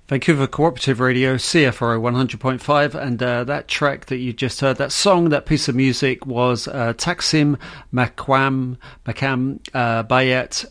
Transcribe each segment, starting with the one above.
Vancouver Cooperative Radio, CFRO 100.5, and that track that you just heard, that song, that piece of music was Taksim Makam Bayat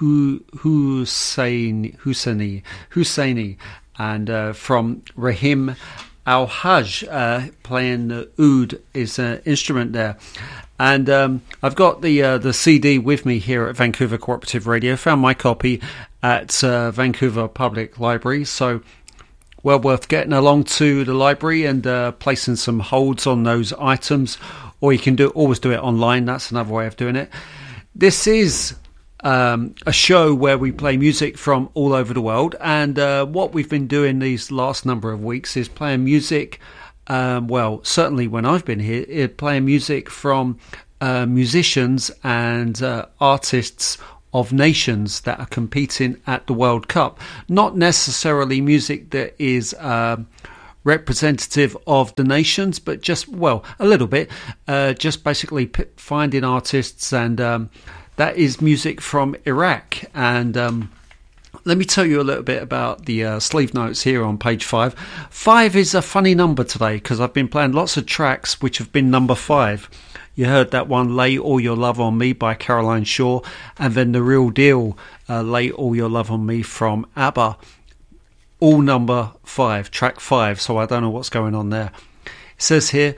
Husseini, and from Rahim Al Hajj playing the oud is an instrument there. And I've got the CD with me here at Vancouver Cooperative Radio. Found my copy at Vancouver Public Library, so well worth getting along to the library and placing some holds on those items, or you can always do it online. That's another way of doing it. This is a show where we play music from all over the world, and what we've been doing these last number of weeks is playing music, well, certainly when I've been here, playing music from musicians and artists of nations that are competing at the World Cup. Not necessarily music that is representative of the nations, but just, well, a little bit, just basically finding artists, and that is music from Iraq. And let me tell you a little bit about the sleeve notes here on page 5. 5 is a funny number today because I've been playing lots of tracks which have been number 5. You heard that one, Lay All Your Love on Me by Caroline Shaw, and then The Real Deal, Lay All Your Love on Me from ABBA. All number 5, track 5, so I don't know what's going on there. It says here,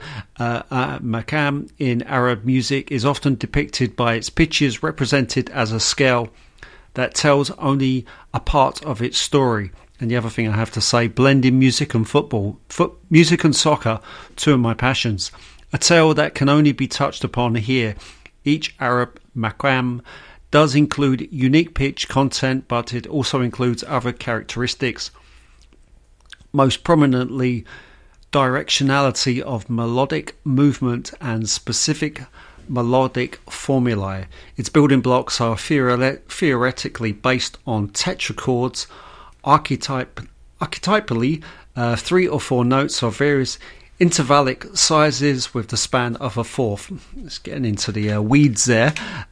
Makam in Arab music is often depicted by its pitches represented as a scale that tells only a part of its story. And the other thing I have to say, blending music and football, music and soccer, two of my passions. A tale that can only be touched upon here. Each Arab makam does include unique pitch content, but it also includes other characteristics. Most prominently, directionality of melodic movement and specific melodic formulae. Its building blocks are theoretically based on tetrachords, archetypally 3 or 4 notes of various intervallic sizes with the span of a fourth. It's getting into the weeds there.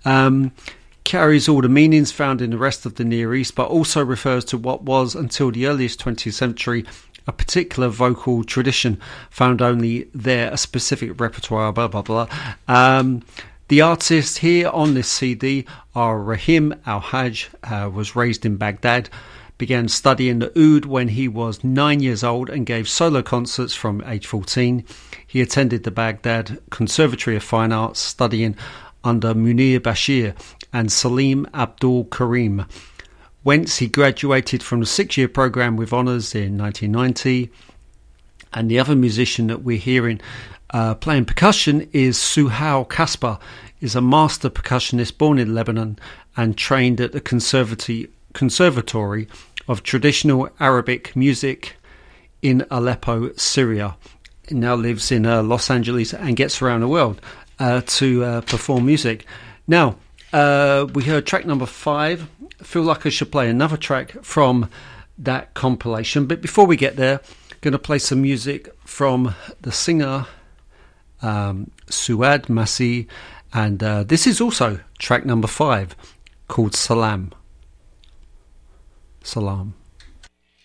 Carries all the meanings found in the rest of the Near East, but also refers to what was, until the earliest 20th century, a particular vocal tradition found only there, a specific repertoire, blah, blah, blah. The artists here on this CD are Rahim Al Hajj, was raised in Baghdad, began studying the oud when he was 9 years old and gave solo concerts from age 14. He attended the Baghdad Conservatory of Fine Arts, studying under Munir Bashir and Salim Abdul Karim, whence he graduated from the 6-year program with honours in 1990. And the other musician that we're hearing playing percussion is Suhail Kasper, is a master percussionist born in Lebanon and trained at the Conservatory of Traditional Arabic Music in Aleppo, Syria. He now lives in Los Angeles and gets around the world to perform music. Now, we heard track number 5. I feel like I should play another track from that compilation, but before we get there, I'm going to play some music from the singer Suad Masih, and this is also track number 5, called Salam. Salam.